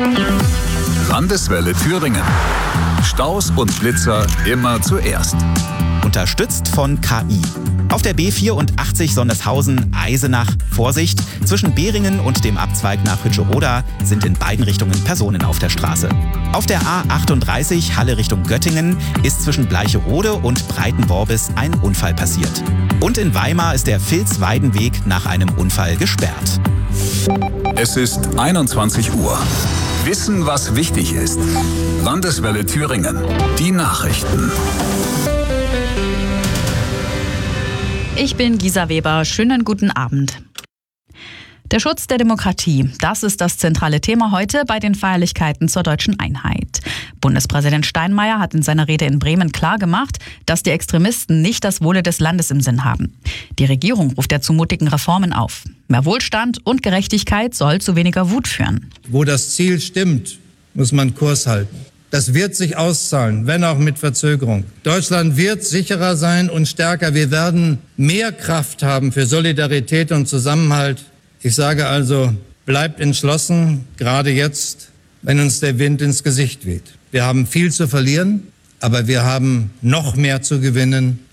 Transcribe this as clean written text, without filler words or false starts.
Landeswelle Thüringen. Staus und Blitzer immer zuerst. Unterstützt von KI. Auf der B84 Sondershausen-Eisenach, Vorsicht, zwischen Beringen und dem Abzweig nach Hütscheroda sind in beiden Richtungen Personen auf der Straße. Auf der A38 Halle Richtung Göttingen ist zwischen Bleicherode und Breitenworbis ein Unfall passiert. Und in Weimar ist der Vilsweidenweg nach einem Unfall gesperrt. Es ist 21 Uhr. Wissen, was wichtig ist. Landeswelle Thüringen. Die Nachrichten. Ich bin Gisa Weber. Schönen guten Abend. Der Schutz der Demokratie, das ist das zentrale Thema heute bei den Feierlichkeiten zur deutschen Einheit. Bundespräsident Steinmeier hat in seiner Rede in Bremen klargemacht, dass die Extremisten nicht das Wohle des Landes im Sinn haben. Die Regierung ruft der zumutigen Reformen auf. Mehr Wohlstand und Gerechtigkeit soll zu weniger Wut führen. Wo das Ziel stimmt, muss man Kurs halten. Das wird sich auszahlen, wenn auch mit Verzögerung. Deutschland wird sicherer sein und stärker. Wir werden mehr Kraft haben für Solidarität und Zusammenhalt. Ich sage also, bleibt entschlossen, gerade jetzt, wenn uns der Wind ins Gesicht weht. Wir haben viel zu verlieren, aber wir haben noch mehr zu gewinnen.